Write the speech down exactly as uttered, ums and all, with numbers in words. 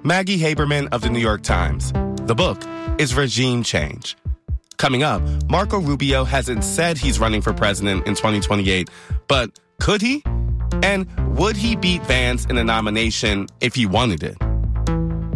Maggie Haberman of the New York Times. The book is Regime Change. Coming up, Marco Rubio hasn't said he's running for president in twenty twenty-eight, but could he? And would he beat Vance in a nomination if he wanted it?